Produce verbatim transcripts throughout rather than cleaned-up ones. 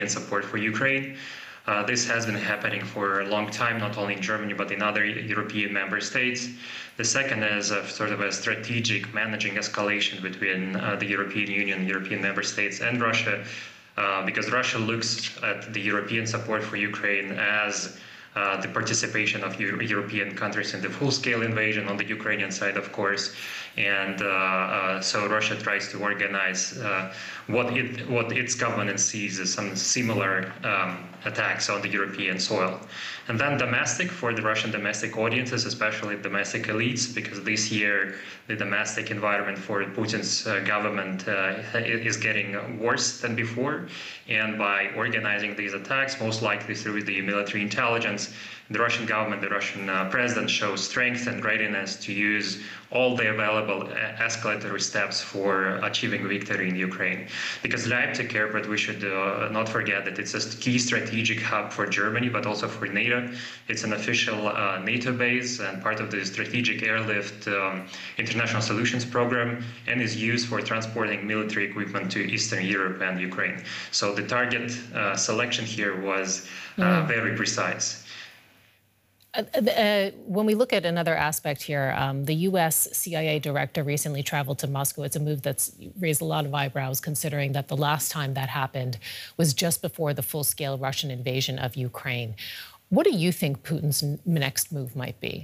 support for Ukraine. Uh, this has been happening for a long time, not only in Germany, but in other European member states. The second is a sort of a strategic managing escalation between uh, the European Union, European member states, and Russia, uh, because Russia looks at the European support for Ukraine as uh, the participation of Euro European countries in the full-scale invasion on the Ukrainian side, of course. And uh, uh, so Russia tries to organize uh, what it what its government sees as some similar um, attacks on the European soil. And then domestic, for the Russian domestic audiences, especially domestic elites, because this year the domestic environment for Putin's uh, government uh, is getting worse than before. And by organizing these attacks, most likely through the military intelligence, the Russian government, the Russian uh, president shows strength and readiness to use all the available escalatory steps for achieving victory in Ukraine. Because Leipzig Airport, we should uh, not forget that it's a key strategic hub for Germany, but also for NATO. It's an official uh, NATO base and part of the strategic airlift um, international solutions program, and is used for transporting military equipment to Eastern Europe and Ukraine. So the target uh, selection here was uh, mm. very precise. Uh, uh, when we look at another aspect here, um, the U S C I A director recently traveled to Moscow. It's a move that's raised a lot of eyebrows, considering that the last time that happened was just before the full-scale Russian invasion of Ukraine. What do you think Putin's next move might be?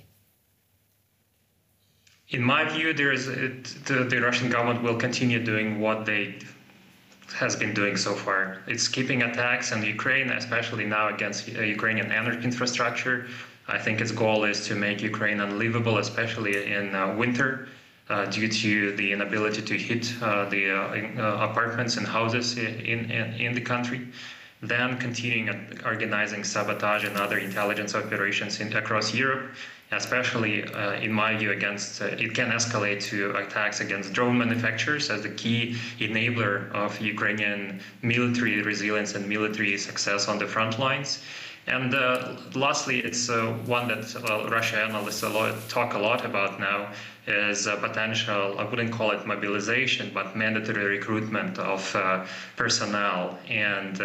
In my view, there is it, the, the Russian government will continue doing what they has been doing so far. It's keeping attacks on Ukraine, especially now against uh, Ukrainian energy infrastructure. I think its goal is to make Ukraine unlivable, especially in uh, winter, uh, due to the inability to heat uh, the uh, in, uh, apartments and houses in, in, in the country. Then continuing organizing sabotage and other intelligence operations in, across Europe, especially, uh, in my view, against uh, it can escalate to attacks against drone manufacturers as the key enabler of Ukrainian military resilience and military success on the front lines. And uh, lastly, it's uh, one that uh, Russia analysts a lot, talk a lot about now, is a potential, I wouldn't call it mobilization, but mandatory recruitment of uh, personnel, and uh,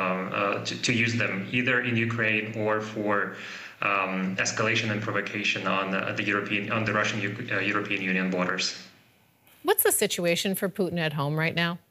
uh, to, to use them either in Ukraine or for um, escalation and provocation on uh, the European, on the Russian uh, European Union borders. What's the situation for Putin at home right now?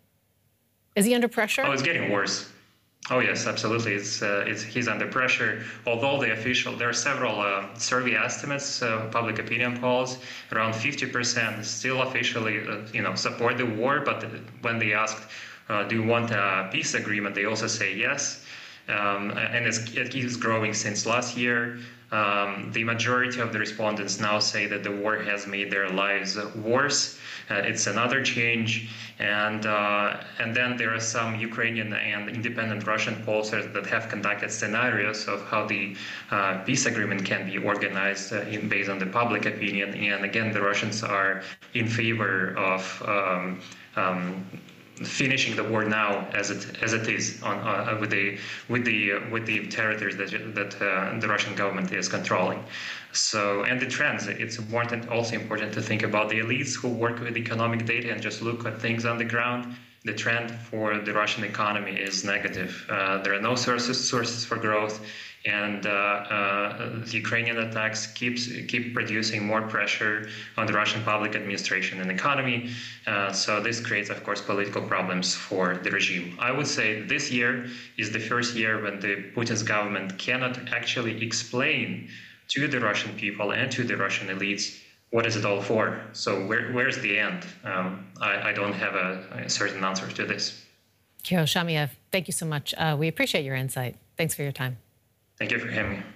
Is he under pressure? Oh, it's getting worse. Oh yes, absolutely. It's, uh, it's he's under pressure. Although the official, there are several uh, survey estimates, uh, public opinion polls, around fifty percent still officially, uh, you know, support the war. But when they asked, uh, "Do you want a peace agreement?" they also say yes. Um, and it's, it is growing since last year. Um, the majority of the respondents now say that the war has made their lives worse. Uh, it's another change. And, uh, and then there are some Ukrainian and independent Russian pollsters that have conducted scenarios of how the uh, peace agreement can be organized uh, in, based on the public opinion. And again, the Russians are in favor of um, um, finishing the war now, as it as it is, on uh, with the with the uh, with the territories that that uh, the Russian government is controlling. So, and the trends. It's important, also important to think about the elites who work with economic data and just look at things on the ground. The trend for the Russian economy is negative. Uh, there are no sources sources for growth, and uh, uh, the Ukrainian attacks keeps keep producing more pressure on the Russian public administration and economy. Uh, so this creates, of course, political problems for the regime. I would say this year is the first year when the Putin's government cannot actually explain to the Russian people and to the Russian elites what is it all for. So where, where's the end? Um, I, I don't have a, a certain answer to this. Kirill Shamiev, thank you so much. Uh, we appreciate your insight. Thanks for your time. Thank you for having me.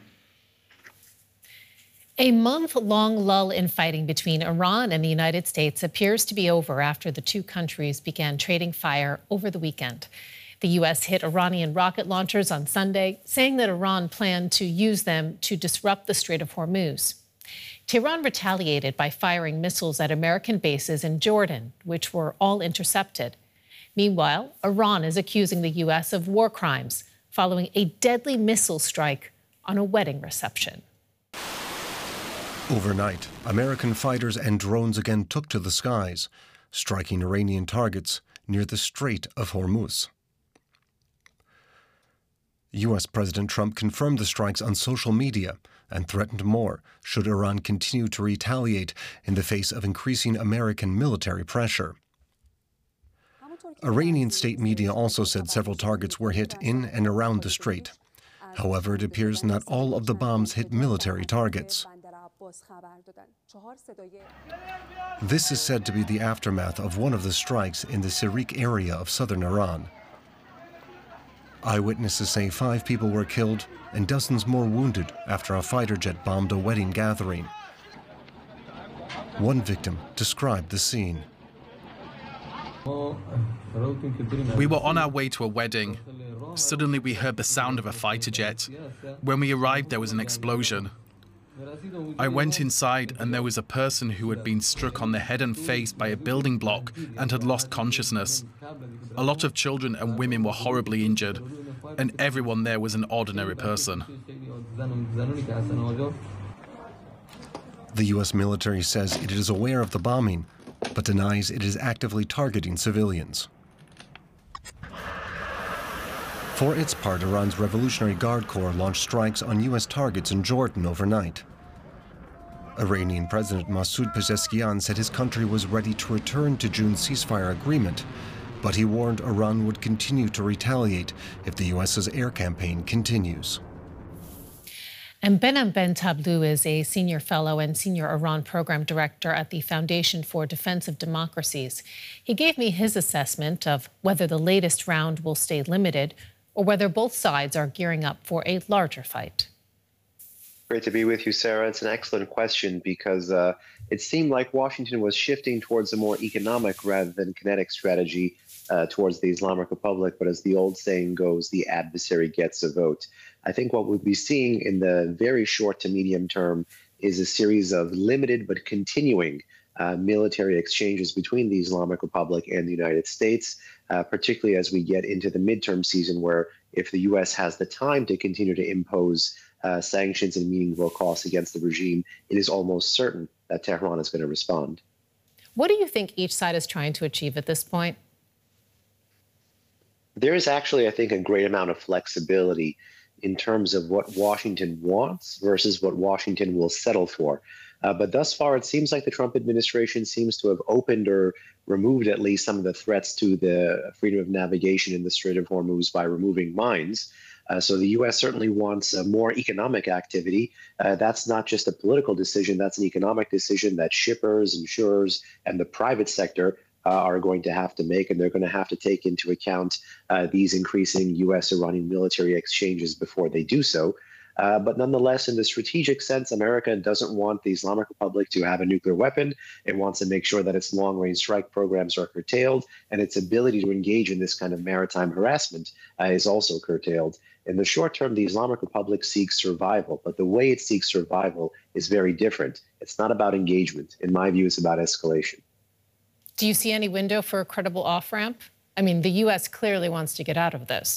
A month-long lull in fighting between Iran and the United States appears to be over after the two countries began trading fire over the weekend. The U S hit Iranian rocket launchers on Sunday, saying that Iran planned to use them to disrupt the Strait of Hormuz. Tehran retaliated by firing missiles at American bases in Jordan, which were all intercepted. Meanwhile, Iran is accusing the U S of war crimes following a deadly missile strike on a wedding reception. Overnight, American fighters and drones again took to the skies, striking Iranian targets near the Strait of Hormuz. U S President Trump confirmed the strikes on social media and threatened more should Iran continue to retaliate in the face of increasing American military pressure. Iranian state media also said several targets were hit in and around the strait. However, it appears not all of the bombs hit military targets. This is said to be the aftermath of one of the strikes in the Sirik area of southern Iran. Eyewitnesses say five people were killed and dozens more wounded after a fighter jet bombed a wedding gathering. One victim described the scene. We were on our way to a wedding. Suddenly we heard the sound of a fighter jet. When we arrived, there was an explosion. I went inside and there was a person who had been struck on the head and face by a building block and had lost consciousness. A lot of children and women were horribly injured, and everyone there was an ordinary person. The U S military says it is aware of the bombing, but denies it is actively targeting civilians. For its part, Iran's Revolutionary Guard Corps launched strikes on U S targets in Jordan overnight. Iranian President Masoud Pezeshkian said his country was ready to return to June's ceasefire agreement, but he warned Iran would continue to retaliate if the U S's air campaign continues. And Behnam Ben Tablu is a senior fellow and senior Iran program director at the Foundation for Defense of Democracies. He gave me his assessment of whether the latest round will stay limited or whether both sides are gearing up for a larger fight. Great to be with you, Sarah. It's an excellent question because uh, it seemed like Washington was shifting towards a more economic rather than kinetic strategy uh, towards the Islamic Republic. But as the old saying goes, the adversary gets a vote. I think what we'll be seeing in the very short to medium term is a series of limited but continuing uh, military exchanges between the Islamic Republic and the United States, uh, particularly as we get into the midterm season, where if the U S has the time to continue to impose uh, sanctions and meaningful costs against the regime, it is almost certain that Tehran is going to respond. What do you think each side is trying to achieve at this point? There is actually, I think, a great amount of flexibility in terms of what Washington wants versus what Washington will settle for. Uh, but thus far, it seems like the Trump administration seems to have opened or removed at least some of the threats to the freedom of navigation in the Strait of Hormuz by removing mines. Uh, so the U S certainly wants uh, more economic activity. Uh, that's not just a political decision, that's an economic decision that shippers, insurers, and the private sector Uh, are going to have to make, and they're going to have to take into account uh, these increasing U S-Iranian military exchanges before they do so. Uh, but nonetheless, in the strategic sense, America doesn't want the Islamic Republic to have a nuclear weapon. It wants to make sure that its long-range strike programs are curtailed, and its ability to engage in this kind of maritime harassment uh, is also curtailed. In the short term, the Islamic Republic seeks survival, but the way it seeks survival is very different. It's not about engagement. In my view, it's about escalation. Do you see any window for a credible off-ramp? I mean, the U S clearly wants to get out of this.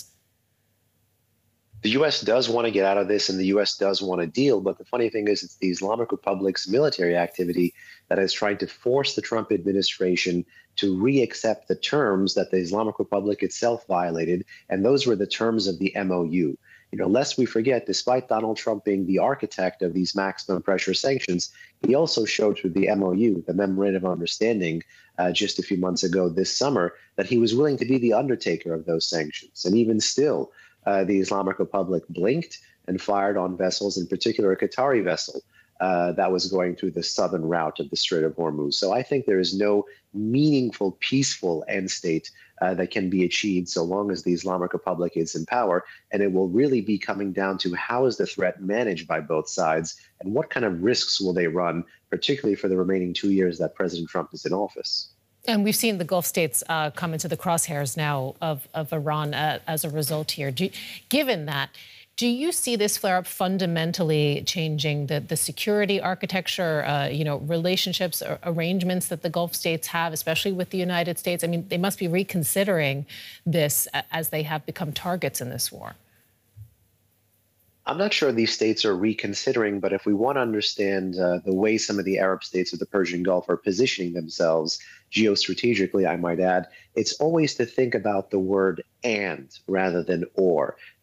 The U S does want to get out of this, and the U S does want to deal. But the funny thing is, it's the Islamic Republic's military activity that is trying to force the Trump administration to re-accept the terms that the Islamic Republic itself violated. And those were the terms of the M O U. You know, lest we forget, despite Donald Trump being the architect of these maximum pressure sanctions, he also showed through the M O U, the Memorandum of Understanding, uh, just a few months ago this summer, that he was willing to be the undertaker of those sanctions. And even still, uh, the Islamic Republic blinked and fired on vessels, in particular a Qatari vessel uh, that was going through the southern route of the Strait of Hormuz. So I think there is no meaningful, peaceful end state Uh, that can be achieved so long as the Islamic Republic is in power. And it will really be coming down to how is the threat managed by both sides and what kind of risks will they run, particularly for the remaining two years that President Trump is in office. And we've seen the Gulf states uh, come into the crosshairs now of, of Iran uh, as a result here. Do you, given that, do you see this flare-up fundamentally changing the, the security architecture, uh, you know, relationships, or arrangements that the Gulf states have, especially with the United States? I mean, they must be reconsidering this as they have become targets in this war. I'm not sure these states are reconsidering, but if we want to understand uh, the way some of the Arab states of the Persian Gulf are positioning themselves geostrategically, I might add, it's always to think about the word and rather than or.